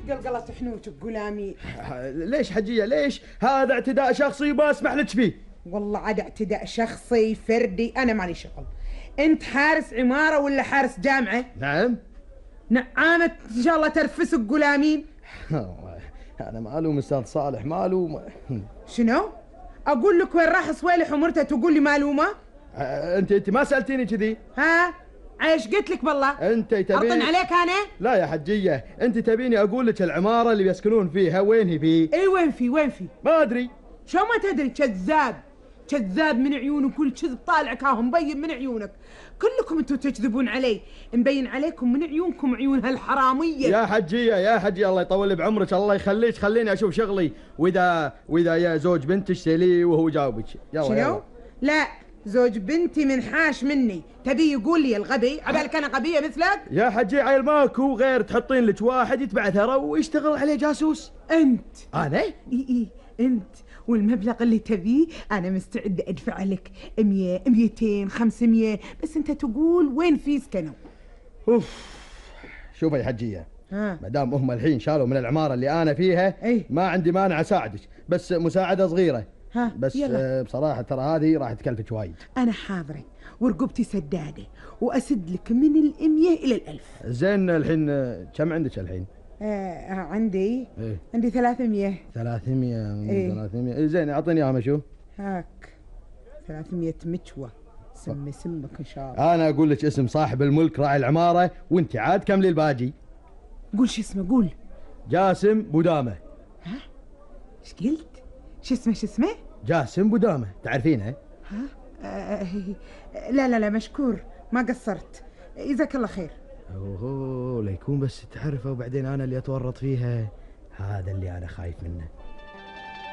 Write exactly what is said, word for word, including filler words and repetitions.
قلقلة حنوتك قلامي. ليش حجية ليش؟ هذا اعتداء شخصي ما اسمح لك فيه. والله عاد اعتداء شخصي فردي، انا مالي شغل. انت حارس عمارة ولا حارس جامعة؟ نعم. نعامة ان شاء الله ترفسك قلامين. انا مالوم استاذ صالح مالوم. شنو؟ اقول لك وين راح صويلح ومرته تقول لي مالومة؟ انت انت ما سالتيني كذي. ها عايش قلت لك بالله. انت تبيني اطن عليك انا؟ لا يا حجيه، انت تبيني اقول لك العماره اللي بيسكنون فيها وين هي في؟ اي وين في وين في؟ ما ادري. شو ما تدري؟ كذاب كذاب من عيونك، كل كذب طالعك ها مبين من عيونك. كلكم انتم تكذبون علي، مبين عليكم من عيونكم عيون هالحراميه. يا حجيه يا حجيه الله يطول بعمرك، الله يخليك خليني اشوف شغلي، واذا واذا يا زوج بنتك سليه وهو جاوبك. يلا شنو؟ يلا. لا زوج بنتي منحاش مني، تبي يقول لي الغبي؟ عبالك انا غبيه مثلك؟ يا حجي عيل ماكو غير تحطين لك واحد يتبع ثرى ويشتغل عليه جاسوس. انت؟ انا؟ اي اي انت، والمبلغ اللي تبيه انا مستعده ادفع لك مية ميتين خمسمية، بس انت تقول وين في سكنوا. اوف شوفي يا حجيه، ما دام هم الحين شالوا من العماره اللي انا فيها ايه؟ ما عندي مانع اساعدك، بس مساعده صغيره. ها بس يلا. بصراحه ترى هذه راح تكلفك وايد. انا حاضره ورقبتي سداده واسد لك من الامية الى الالف. زين الحين كم عندك الحين؟ آه عندي إيه؟ عندي ثلاثمية. ثلاثمية. إيه؟ ثلاثمية. زين اعطيني اياها شو؟ هاك ثلاثمية متوى. سمي سمك ان شاء الله. انا اقول لك اسم صاحب الملك راعي العماره وانت عاد كملي الباجي. قول شو اسمه قول. جاسم بودامه. ها ايش قلت؟ شو اسمه شو اسمه؟ جاسم بودامه، تعرفينه؟ ها آه لا لا لا مشكور ما قصرت، جزاك الله خير. اوه لا يكون بس تعرفه وبعدين انا اللي اتورط فيها، هذا اللي انا خايف منه.